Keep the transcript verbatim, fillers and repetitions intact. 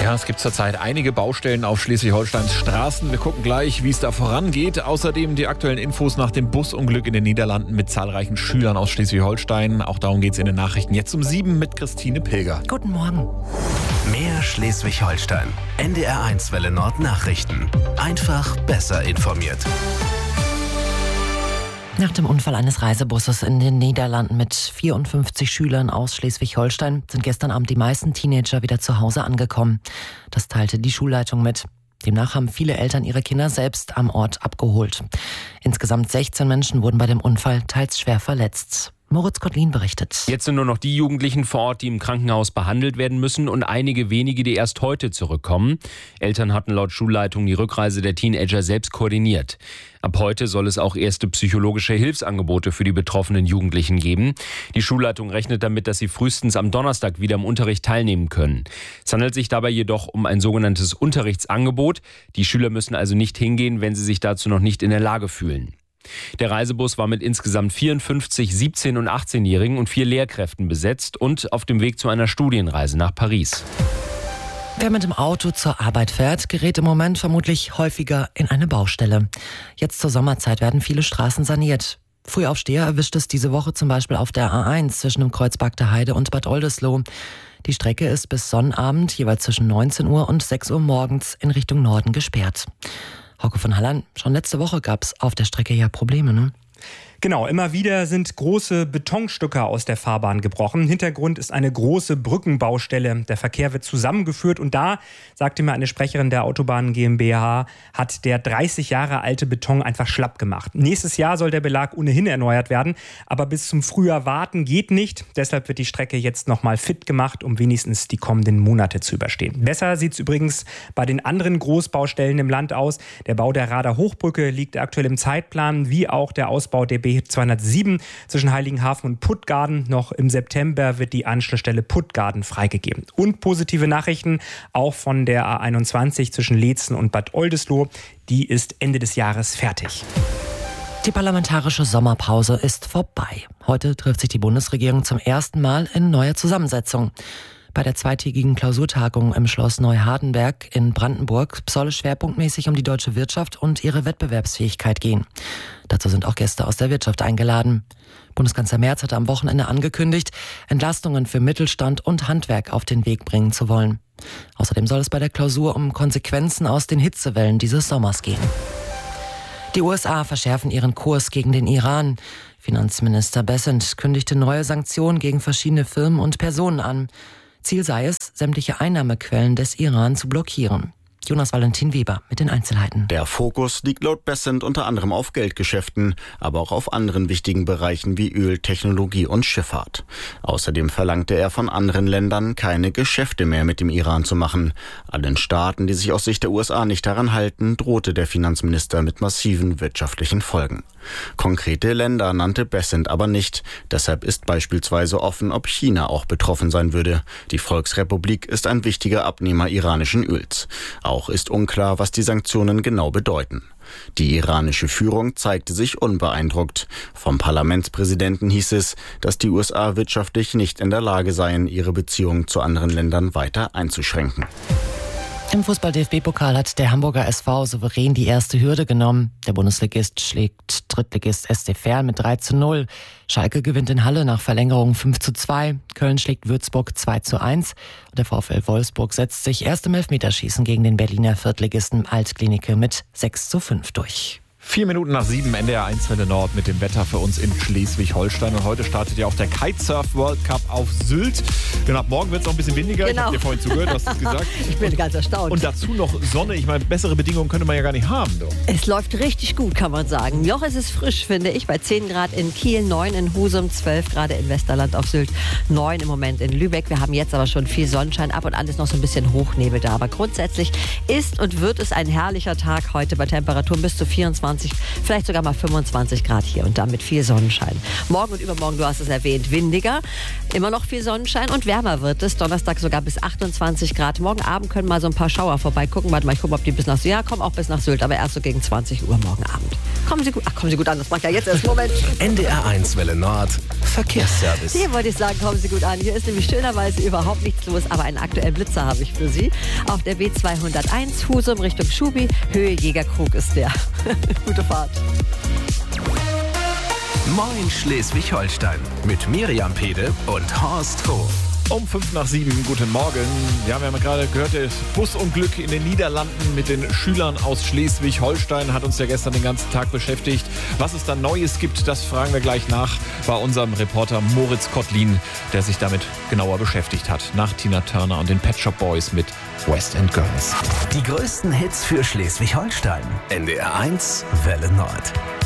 Ja, es gibt zurzeit einige Baustellen auf Schleswig-Holsteins Straßen. Wir gucken gleich, wie es da vorangeht. Außerdem die aktuellen Infos nach dem Busunglück in den Niederlanden mit zahlreichen Schülern aus Schleswig-Holstein. Auch darum geht es in den Nachrichten jetzt um sieben mit Christine Pilger. Guten Morgen. Mehr Schleswig-Holstein. N D R eins Welle Nord Nachrichten. Einfach besser informiert. Nach dem Unfall eines Reisebusses in den Niederlanden mit vierundfünfzig Schülern aus Schleswig-Holstein sind gestern Abend die meisten Teenager wieder zu Hause angekommen. Das teilte die Schulleitung mit. Demnach haben viele Eltern ihre Kinder selbst am Ort abgeholt. Insgesamt sechzehn Menschen wurden bei dem Unfall teils schwer verletzt. Moritz Kotlin berichtet. Jetzt sind nur noch die Jugendlichen vor Ort, die im Krankenhaus behandelt werden müssen und einige wenige, die erst heute zurückkommen. Eltern hatten laut Schulleitung die Rückreise der Teenager selbst koordiniert. Ab heute soll es auch erste psychologische Hilfsangebote für die betroffenen Jugendlichen geben. Die Schulleitung rechnet damit, dass sie frühestens am Donnerstag wieder am Unterricht teilnehmen können. Es handelt sich dabei jedoch um ein sogenanntes Unterrichtsangebot. Die Schüler müssen also nicht hingehen, wenn sie sich dazu noch nicht in der Lage fühlen. Der Reisebus war mit insgesamt vierundfünfzig siebzehn- und achtzehnjährigen und vier Lehrkräften besetzt und auf dem Weg zu einer Studienreise nach Paris. Wer mit dem Auto zur Arbeit fährt, gerät im Moment vermutlich häufiger in eine Baustelle. Jetzt zur Sommerzeit werden viele Straßen saniert. Frühaufsteher erwischt es diese Woche zum Beispiel auf der A eins zwischen dem Kreuz Bagder Heide und Bad Oldesloe. Die Strecke ist bis Sonnabend jeweils zwischen neunzehn Uhr und sechs Uhr morgens in Richtung Norden gesperrt. Hauke von Halland, schon letzte Woche gab es auf der Strecke ja Probleme, ne? Genau, immer wieder sind große Betonstücke aus der Fahrbahn gebrochen. Hintergrund ist eine große Brückenbaustelle. Der Verkehr wird zusammengeführt und da, sagte mir eine Sprecherin der Autobahn GmbH, hat der dreißig Jahre alte Beton einfach schlapp gemacht. Nächstes Jahr soll der Belag ohnehin erneuert werden, aber bis zum Frühjahr warten geht nicht. Deshalb wird die Strecke jetzt nochmal fit gemacht, um wenigstens die kommenden Monate zu überstehen. Besser sieht es übrigens bei den anderen Großbaustellen im Land aus. Der Bau der Rader Hochbrücke liegt aktuell im Zeitplan, wie auch der Ausbau der B zweihundertsieben zwischen Heiligenhafen und Puttgarden. Noch im September wird die Anschlussstelle Puttgarden freigegeben. Und positive Nachrichten auch von der A einundzwanzig zwischen Leetzen und Bad Oldesloe. Die ist Ende des Jahres fertig. Die parlamentarische Sommerpause ist vorbei. Heute trifft sich die Bundesregierung zum ersten Mal in neuer Zusammensetzung. Bei der zweitägigen Klausurtagung im Schloss Neuhardenberg in Brandenburg soll es schwerpunktmäßig um die deutsche Wirtschaft und ihre Wettbewerbsfähigkeit gehen. Dazu sind auch Gäste aus der Wirtschaft eingeladen. Bundeskanzler Merz hatte am Wochenende angekündigt, Entlastungen für Mittelstand und Handwerk auf den Weg bringen zu wollen. Außerdem soll es bei der Klausur um Konsequenzen aus den Hitzewellen dieses Sommers gehen. Die U S A verschärfen ihren Kurs gegen den Iran. Finanzminister Bessent kündigte neue Sanktionen gegen verschiedene Firmen und Personen an. Ziel sei es, sämtliche Einnahmequellen des Iran zu blockieren. Jonas Valentin Weber mit den Einzelheiten. Der Fokus liegt laut Bessent unter anderem auf Geldgeschäften, aber auch auf anderen wichtigen Bereichen wie Öl, Technologie und Schifffahrt. Außerdem verlangte er von anderen Ländern, keine Geschäfte mehr mit dem Iran zu machen. Allen Staaten, die sich aus Sicht der U S A nicht daran halten, drohte der Finanzminister mit massiven wirtschaftlichen Folgen. Konkrete Länder nannte Bessent aber nicht. Deshalb ist beispielsweise offen, ob China auch betroffen sein würde. Die Volksrepublik ist ein wichtiger Abnehmer iranischen Öls. Auch ist unklar, was die Sanktionen genau bedeuten. Die iranische Führung zeigte sich unbeeindruckt. Vom Parlamentspräsidenten hieß es, dass die U S A wirtschaftlich nicht in der Lage seien, ihre Beziehungen zu anderen Ländern weiter einzuschränken. Im Fußball-D F B-Pokal hat der Hamburger S V souverän die erste Hürde genommen. Der Bundesligist schlägt Drittligist S C Verl mit drei zu null. Schalke gewinnt in Halle nach Verlängerung fünf zu zwei. Köln schlägt Würzburg zwei zu eins. Und der VfL Wolfsburg setzt sich erst im Elfmeterschießen gegen den Berliner Viertligisten Altklinike mit sechs zu fünf durch. Vier Minuten nach sieben, N D R eins Welle Nord mit dem Wetter für uns in Schleswig-Holstein. Und heute startet ja auch der Kitesurf World Cup auf Sylt. Denn ab morgen wird es noch ein bisschen windiger. Genau. Ich habe dir vorhin zugehört, hast du es gesagt. Ich bin ganz erstaunt. Und dazu noch Sonne. Ich meine, bessere Bedingungen könnte man ja gar nicht haben. Doch. Es läuft richtig gut, kann man sagen. Noch ist es frisch, finde ich. Bei zehn Grad in Kiel, neun in Husum, zwölf Grad in Westerland auf Sylt, neun im Moment in Lübeck. Wir haben jetzt aber schon viel Sonnenschein. Ab und an ist noch so ein bisschen Hochnebel da. Aber grundsätzlich ist und wird es ein herrlicher Tag heute bei Temperaturen bis zu vierundzwanzig, vielleicht sogar mal fünfundzwanzig Grad hier und damit viel Sonnenschein. Morgen und übermorgen, du hast es erwähnt, windiger, immer noch viel Sonnenschein und wärmer wird es. Donnerstag sogar bis achtundzwanzig Grad. Morgen Abend können mal so ein paar Schauer vorbeigucken. Warte mal, ich gucke, ob die bis nach Sylt, ja, kommen auch bis nach Sylt, aber erst so gegen zwanzig Uhr morgen Abend. Kommen Sie gut, ach, kommen Sie gut an, das macht ja jetzt erst Moment. N D R eins Welle Nord, Verkehrsservice. Hier wollte ich sagen, kommen Sie gut an. Hier ist nämlich schönerweise überhaupt nichts los, aber einen aktuellen Blitzer habe ich für Sie. Auf der B zweihunderteins, Husum Richtung Schubi, Höhe Jägerkrug ist der. Gute Fahrt. Moin Schleswig-Holstein mit Miriam Pede und Horst Hof. Um fünf nach sieben, guten Morgen. Ja, wir haben ja gerade gehört, das Busunglück in den Niederlanden mit den Schülern aus Schleswig-Holstein hat uns ja gestern den ganzen Tag beschäftigt. Was es da Neues gibt, das fragen wir gleich nach bei unserem Reporter Moritz Kottlin, der sich damit genauer beschäftigt hat. Nach Tina Turner und den Pet Shop Boys mit West End Girls. Die größten Hits für Schleswig-Holstein. N D R eins Welle Nord.